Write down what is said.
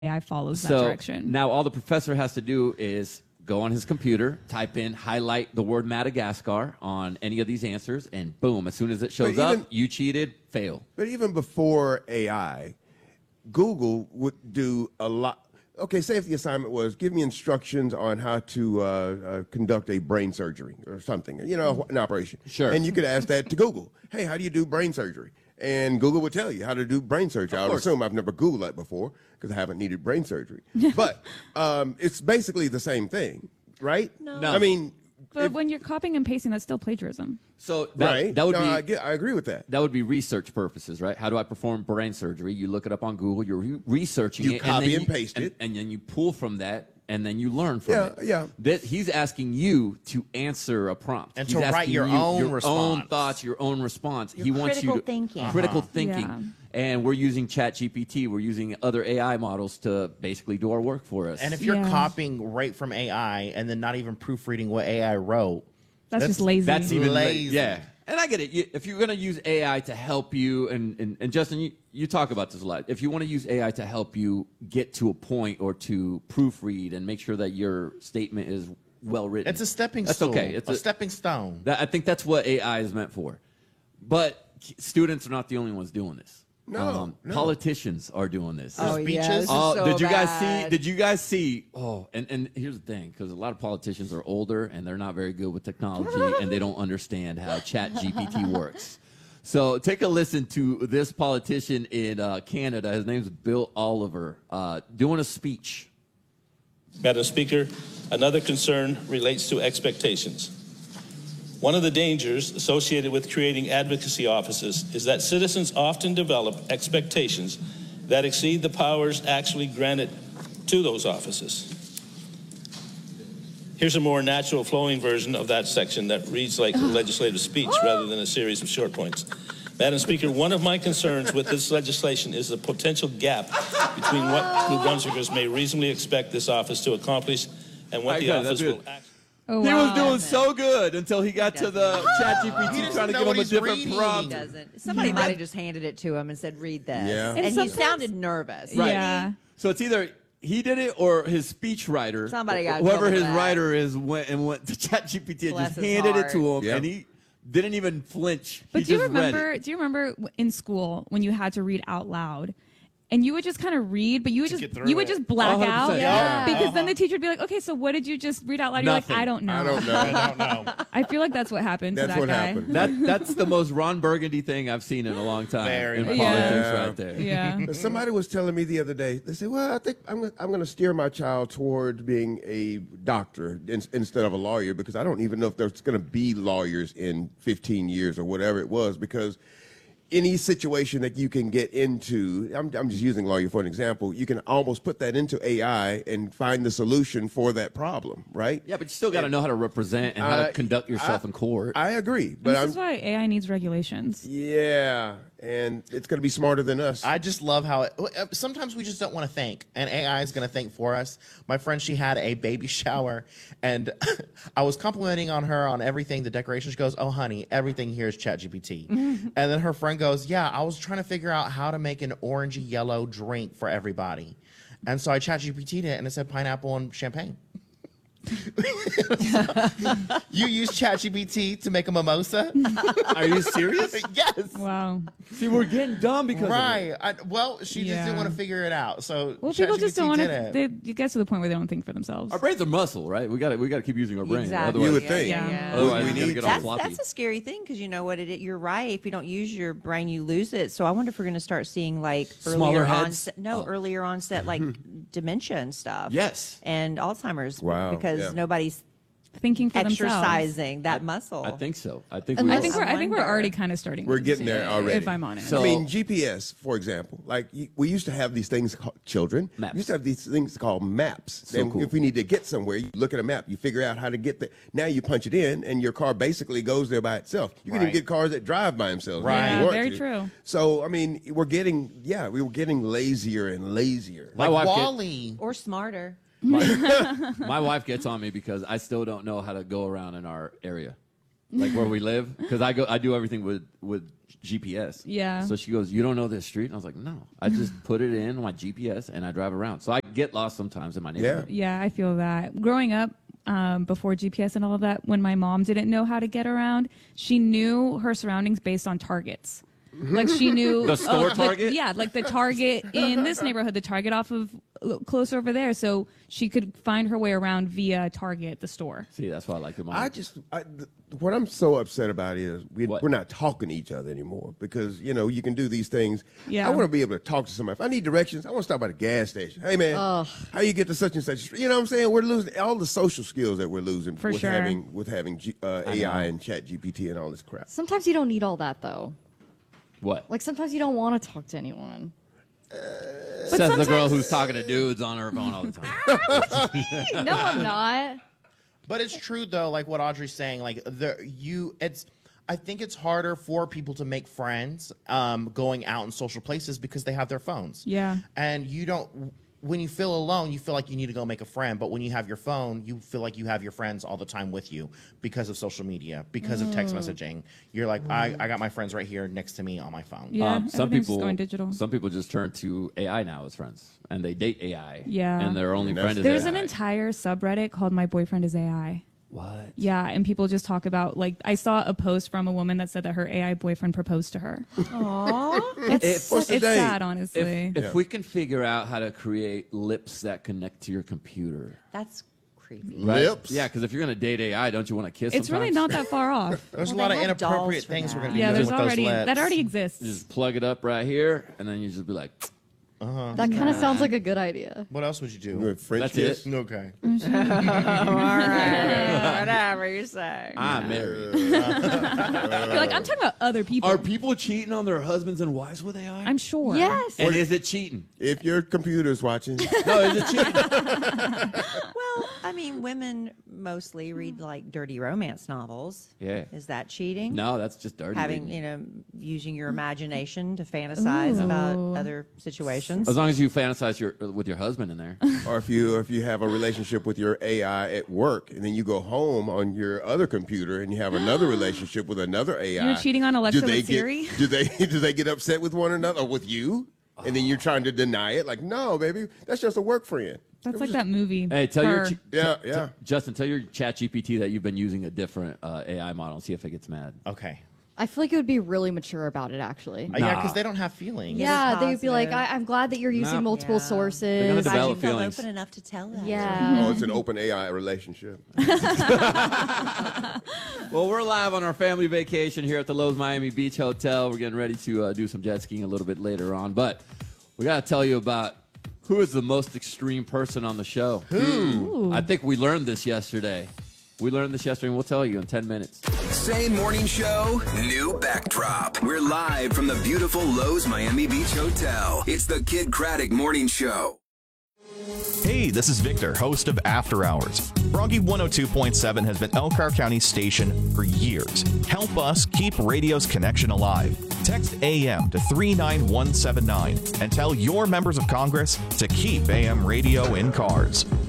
AI follows that So direction. now all the professor has to do is go on his computer, type in, highlight the word Madagascar on any of these answers, and boom, as soon as it shows up, you cheated, fail. But even before AI, Google would do a lot. Okay, say if the assignment was give me instructions on how to conduct a brain surgery or something, you know, an operation. Sure. And you could ask that to Google. Hey, how do you do brain surgery? And Google would tell you how to do brain surgery. I would assume I've never Googled that before because I haven't needed brain surgery. But it's basically the same thing, right? No. I mean, But when you're copying and pasting, that's still plagiarism. So that would be. I agree with that. That would be research purposes, right? How do I perform brain surgery? You look it up on Google. You're researching it. You copy and then paste it. and then you pull from that, and then you learn from it. Yeah. He's asking you to answer a prompt. And He's to write asking your you own own response. thoughts, your own response. Your he wants you critical to thinking. critical thinking. Yeah. And we're using ChatGPT. We're using other AI models to basically do our work for us. And if you're Yeah. copying right from AI and then not even proofreading what AI wrote, That's just lazy. That's even lazy. Yeah. And I get it. If you're going to use AI to help you, and Justin, you talk about this a lot. If you want to use AI to help you get to a point or to proofread and make sure that your statement is well written, it's a stepping that's stool. okay. It's a stepping stone. I think that's what AI is meant for. But students are not the only ones doing this. No. Politicians are doing this. Oh, speeches. yeah, this is Oh, so did you guys bad. see? Did you guys see? Oh, and here's the thing, because a lot of politicians are older and they're not very good with technology and they don't understand how Chat GPT works. So take a listen to this politician in Canada. His name's Bill Oliver, doing a speech. Madam Speaker, another concern relates to expectations. One of the dangers associated with creating advocacy offices is that citizens often develop expectations that exceed the powers actually granted to those offices. Here's a more natural flowing version of that section that reads like a legislative speech rather than a series of short points. Madam Speaker, one of my concerns with this legislation is the potential gap between what New Brunswickers may reasonably expect this office to accomplish and what the office will actually. Oh, He wow. was doing so good until he got to the Chat He GPT doesn't trying to know give what him a he's different reading. prompt. He doesn't. Somebody might have just handed it to him and said, read this. Yeah. And, And he sometimes- sounded nervous. Right. Yeah. So it's either he did it or his speech writer, Somebody got in whoever trouble his for that. writer is, went to ChatGPT and Bless just his handed it heart. to him, Yep. and he didn't even flinch. But he do you just read remember? it. Do you remember in school when you had to read out loud, and you would just kind of read, but you would get through just it. black 100%, out, yeah. because then the teacher would be like, "Okay, so what did you just read out loud?" You're Nothing. like, "I don't know." I don't know. I don't know. I feel like that's what happened That's to that what guy. happened. That's the most Ron Burgundy thing I've seen in a long time Very in much. politics, Yeah. right there. Yeah. Somebody was telling me the other day, they said, well, I think I'm going to steer my child toward being a doctor instead of a lawyer because I don't even know if there's going to be lawyers in 15 years or whatever it was because any situation that you can get into, I'm just using lawyer for an example, you can almost put that into AI and find the solution for that problem, right? Yeah, but you still got to know how to represent and how to conduct yourself in court. I agree, but This is why AI needs regulations. yeah, and it's going to be smarter than us. I just love how sometimes we just don't want to think, and AI is going to think for us. My friend, she had a baby shower, and I was complimenting on her on everything, the decorations. She goes, "Oh, honey, everything here is ChatGPT." And then her friend goes, "Yeah, I was trying to figure out how to make an orangey yellow drink for everybody, and so I ChatGPT'd it, and it said pineapple and champagne." You use ChatGPT to make a mimosa? Are you serious? Yes. Wow. See, we're getting dumb because of it. Right. Well, she just Yeah. didn't want to figure it out. So Well, people just don't want did to. it. You get to the point where they don't think for themselves. Our brains are muscle, right? We got to keep using our brains. Exactly. Otherwise, You would think. Yeah. Otherwise, We we're gonna need get all That's, floppy. that's a scary thing because you know what you're right. If you don't use your brain, you lose it. So I wonder if we're going to start seeing like Smaller earlier heads? onset, earlier onset like dementia and stuff. Yes. and Alzheimer's. Wow, because yeah. nobody's Thinking for themselves. exercising that muscle. I think so. I think And we I are. think I we're wonder. already kind of starting. We're to getting see there it, already. If I'm honest. So- I mean, GPS, for example, like we used to have these things called children. Maps. We used to have these things called maps. So and cool. if we need to get somewhere, you look at a map, you figure out how to get there. Now you punch it in, and your car basically goes there by itself. You can even Right. get cars that drive by themselves. Right. if you Yeah, want very to. true. So I mean, we were getting lazier and lazier. My Like wife get- Wall-E. or smarter. My wife gets on me because I still don't know how to go around in our area. like where we live, because I do everything with GPS. Yeah. So she goes, "You don't know this street?" And I was like, "No, I just put it in my GPS and I drive around." So I get lost sometimes in my neighborhood. Yeah, I feel that. Growing up, before GPS and all of that, when my mom didn't know how to get around, she knew her surroundings based on targets. Like she knew The store Target? Yeah, like the Target in this neighborhood, the Target off of closer over there, so she could find her way around via Target, the store. See, that's why I like your mom. What I'm so upset about is What? we're not talking to each other anymore because, you can do these things. Yeah. I want to be able to talk to somebody. If I need directions, I want to stop by the gas station. Hey, man, how you get to such and such street? You know what I'm saying? We're losing all the social skills that we're losing For with sure. having AI and Chat GPT and all this crap. Sometimes you don't need all that, though. What? Like, sometimes you don't want to talk to anyone. Says the girl who's talking to dudes on her phone all the time. No, I'm not. But it's true though, like what Audrey's saying. Like I think it's harder for people to make friends going out in social places because they have their phones. Yeah. And when you feel alone, you feel like you need to go make a friend. But when you have your phone, you feel like you have your friends all the time with you because of social media, because of text messaging. You're like, I got my friends right here next to me on my phone. Yeah, Some everything's people just going digital. Some people just turn to AI now as friends, and they date AI. Yeah. And their only friend is There's AI. an entire subreddit called "My Boyfriend Is AI." What? Yeah, and people just talk about, like, I saw a post from a woman that said that her AI boyfriend proposed to her. Aww. It's What's the date? sad, honestly. If we can figure out how to create lips that connect to your computer. That's creepy. Right? Lips? Yeah, because if you're going to date AI, don't you want to kiss It's really sometimes? not that far off. There's Well, a lot they of have dolls inappropriate for things that. we're going to be Yeah, doing there's with those already lips. that already exists. Just plug it up right here, and then you just be like, That kind of sounds like a good idea. What else would you do? With French That's kiss. it. Okay. All right. Whatever you say. I'm married. You're like, I'm talking about other people. Are people cheating on their husbands and wives with AI? I'm sure. Yes. And is it cheating? If your computer's watching, No, is it cheating? Well, I mean, women mostly read like dirty romance novels. Yeah. Is that cheating? No, that's just dirty. Having, using your imagination to fantasize about other situations. As long as you fantasize with your husband in there. or if you have a relationship with your AI at work, and then you go home on your other computer and you have another relationship with another AI. You're cheating on Alexa do they with Siri? do they get upset with one another or with you? And then you're trying to deny it, like, no, baby, that's just a work friend. That's like that movie. Hey, tell Her. Yeah. Justin, tell your Chat GPT that you've been using a different AI model and see if it gets mad. Okay. I feel like it would be really mature about it, actually. Yeah, because they don't have feelings. Yeah, they would be like, positive. I'm glad that you're using No. multiple Yeah. They're sources. gonna Glad you develop felt feelings. open enough to tell that. Yeah. Oh, it's an open AI relationship. Well, we're live on our family vacation here at the Lowe's Miami Beach Hotel. We're getting ready to do some jet skiing a little bit later on. But we got to tell you about who is the most extreme person on the show. Ooh. I think we learned this yesterday. And we'll tell you in 10 minutes. Same morning show, new backdrop. We're live from the beautiful Lowe's Miami Beach Hotel. It's the Kid Craddock Morning Show. Hey, this is Victor, host of After Hours. Froggy 102.7 has been Elkhart County's station for years. Help us keep radio's connection alive. Text AM to 39179 and tell your members of Congress to keep AM radio in cars.